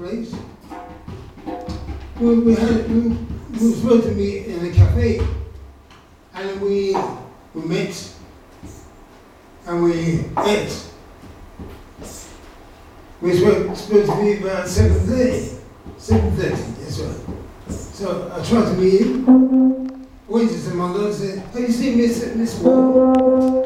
place. We were supposed to meet in a cafe, and we met, and we ate. We were supposed to be about 7:30, that's right. So I tried to meet him, waited a moment, I said, have you seen Miss Wall?